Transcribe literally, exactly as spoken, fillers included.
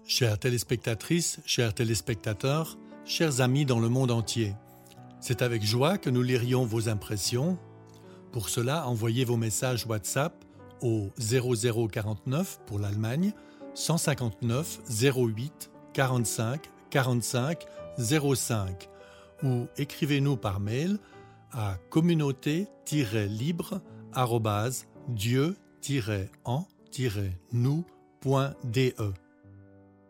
Chères téléspectatrices, chers téléspectateurs, chers amis dans le monde entier, c'est avec joie que nous lirions vos impressions. Pour cela, envoyez vos messages WhatsApp au zéro zéro quarante-neuf pour l'Allemagne, cent cinquante-neuf zéro huit quarante-cinq quarante-cinq zéro cinq ou écrivez-nous par mail à communauté-libre arobase dieu en nous point de.